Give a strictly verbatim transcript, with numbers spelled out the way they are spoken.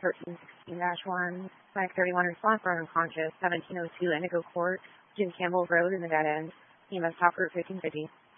thirteen sixteen dash one, five thirty-one response for unconscious, seventeen oh two Indigo Court, Jim Campbell Road in the dead end, E M S Talker fifteen fifty.